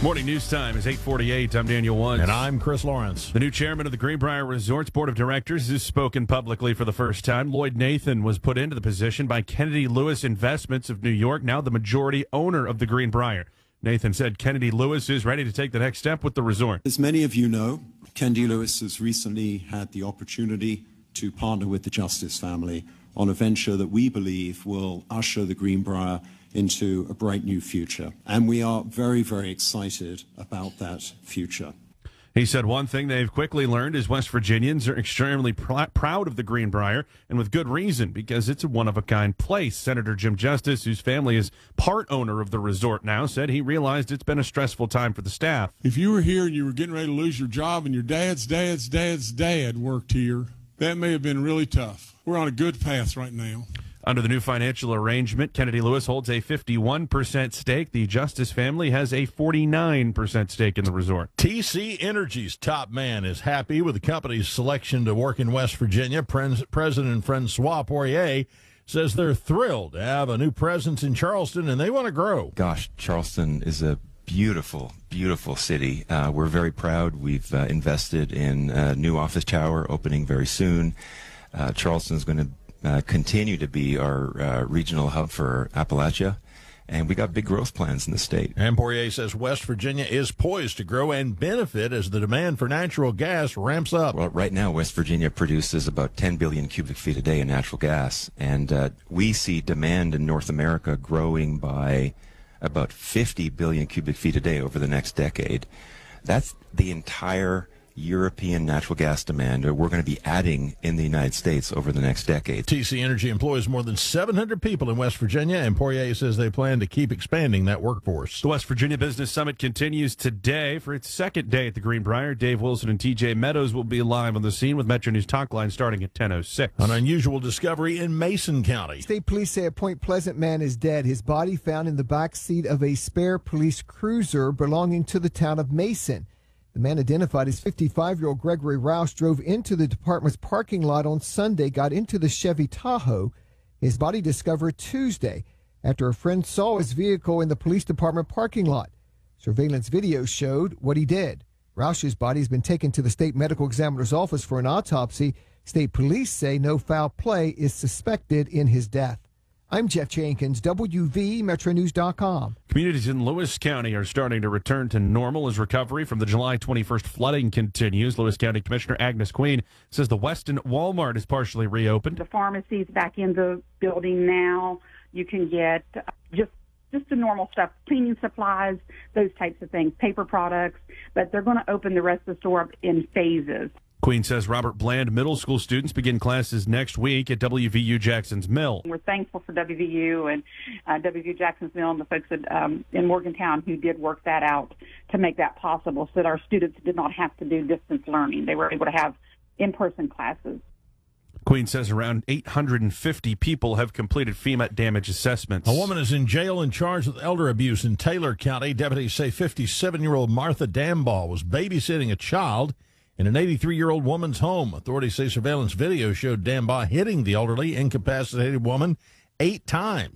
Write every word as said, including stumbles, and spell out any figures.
Morning news time is eight forty-eight. I'm Daniel Woods. And I'm Chris Lawrence. The new chairman of the Greenbrier Resorts Board of Directors has spoken publicly for the first time. Lloyd Nathan was put into the position by Kennedy Lewis Investments of New York, now the majority owner of the Greenbrier. Nathan said Kennedy Lewis is ready to take the next step with the resort. As many of you know, Kennedy Lewis has recently had the opportunity to partner with the Justice family on a venture that we believe will usher the Greenbrier into a bright new future. And we are very, very excited about that future. He said one thing they've quickly learned is West Virginians are extremely pr- proud of the Greenbrier, and with good reason, because it's a one-of-a-kind place. Senator Jim Justice, whose family is part owner of the resort now, said he realized it's been a stressful time for the staff. If you were here and you were getting ready to lose your job and your dad's dad's dad's dad worked here, that may have been really tough. We're on a good path right now. Under the new financial arrangement, Kennedy Lewis holds a fifty-one percent stake. The Justice family has a forty-nine percent stake in the resort. T C Energy's top man is happy with the company's selection to work in West Virginia. President Francois Poirier says they're thrilled to have a new presence in Charleston, and they want to grow. Gosh, Charleston is a beautiful, beautiful city. Uh, we're very proud. We've uh, invested in a new office tower opening very soon. Uh, Charleston is going to Uh, continue to be our uh, regional hub for Appalachia, and we got big growth plans in the state. And Poirier says West Virginia is poised to grow and benefit as the demand for natural gas ramps up. Well, right now, West Virginia produces about ten billion cubic feet a day in natural gas, and uh, we see demand in North America growing by about fifty billion cubic feet a day over the next decade. That's the entire European natural gas demand we're going to be adding in the United States over the next decade. T C Energy employs more than seven hundred people in West Virginia, and Poirier says they plan to keep expanding that workforce. The West Virginia Business Summit continues today for its second day at the Greenbrier. Dave Wilson and T J Meadows will be live on the scene with Metro News Talk Line starting at ten oh six. An unusual discovery in Mason County. State police say a Point Pleasant man is dead. His body found in the back seat of a spare police cruiser belonging to the town of Mason. The man, identified as fifty-five-year-old Gregory Roush, drove into the department's parking lot on Sunday, got into the Chevy Tahoe. His body discovered Tuesday after a friend saw his vehicle in the police department parking lot. Surveillance video showed what he did. Roush's body has been taken to the state medical examiner's office for an autopsy. State police say no foul play is suspected in his death. I'm Jeff Jenkins, W V Metro News dot com. Communities in Lewis County are starting to return to normal as recovery from the July twenty-first flooding continues. Lewis County Commissioner Agnes Queen says the Weston Walmart is partially reopened. The pharmacy's back in the building now. You can get just just the normal stuff, cleaning supplies, those types of things, paper products, but they're going to open the rest of the store up in phases. Queen says Robert Bland middle school students begin classes next week at W V U Jackson's Mill. We're thankful for W V U and uh, W V U Jackson's Mill and the folks at, um, in Morgantown who did work that out to make that possible so that our students did not have to do distance learning. They were able to have in-person classes. Queen says around eight hundred fifty people have completed FEMA damage assessments. A woman is in jail and charged with elder abuse in Taylor County. Deputies say fifty-seven-year-old Martha Dambaugh was babysitting a child in an eighty-three-year-old woman's home. Authorities say surveillance video showed Dambaugh hitting the elderly, incapacitated woman eight times.